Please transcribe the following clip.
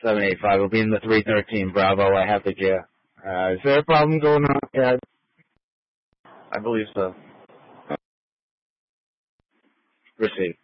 785 will be in the 313 Bravo. I have the gear. Is there a problem going on? Yeah, I believe so. Received.